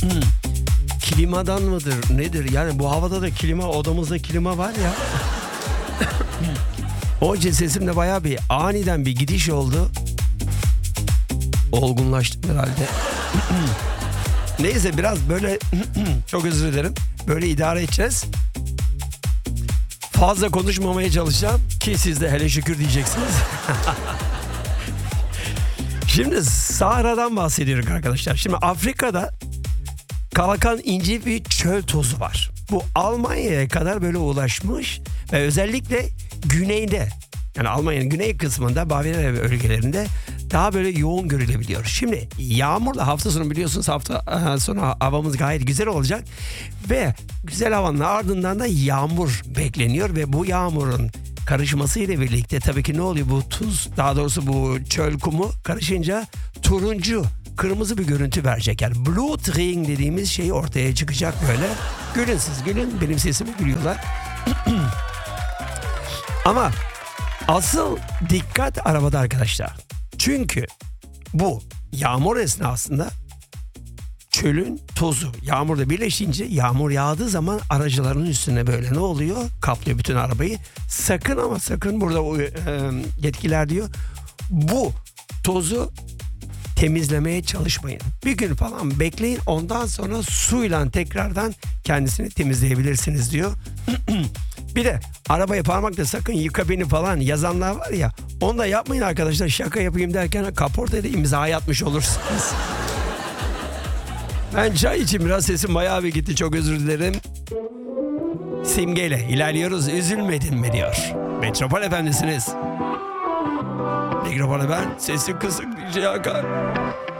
Klimadan mıdır nedir? Yani bu havada da klima, odamızda klima var ya. O için sesimde bayağı bir aniden bir gidiş oldu. Olgunlaştım herhalde. Neyse biraz böyle çok özür dilerim. Böyle idare edeceğiz. Fazla konuşmamaya çalışacağım ki siz de hele şükür diyeceksiniz. Şimdi Sahra'dan bahsediyoruz arkadaşlar. Şimdi Afrika'da kalkan ince bir çöl tozu var. Bu Almanya'ya kadar böyle ulaşmış ve özellikle güneyde, yani Almanya'nın güney kısmında Bavyera bölgelerinde daha böyle yoğun görülebiliyor. Şimdi yağmurla hafta sonu biliyorsunuz, hafta sonu havamız gayet güzel olacak ve güzel havanın ardından da yağmur bekleniyor ve bu yağmurun karışması ile birlikte tabii ki ne oluyor? Bu tuz, daha doğrusu bu çöl kumu karışınca turuncu, kırmızı bir görüntü verecek. Yani Blutregen dediğimiz şey ortaya çıkacak böyle. Gülün siz, gülün. Benim sesime gülüyorlar. Ama asıl dikkat arabada arkadaşlar. Çünkü bu yağmur esnasında çölün tozu yağmurda birleşince, yağmur yağdığı zaman aracıların üstüne böyle ne oluyor? Kaplıyor bütün arabayı. Sakın ama sakın, burada yetkililer diyor, bu tozu temizlemeye çalışmayın. Bir gün falan bekleyin, ondan sonra suyla tekrardan kendisini temizleyebilirsiniz diyor. Bir de arabaya parmakla sakın yıka beni falan yazanlar var ya, onu da yapmayın arkadaşlar. Şaka yapayım derken kaportaya da imza atmış olursunuz. Ben çay için biraz sesim bayağı bir gitti, çok özür dilerim. Simgeyle ilerliyoruz, üzülmedin mi diyor. Metropol Efendisiniz. Mikrofonu ben, sesi kısık DJ Hakan.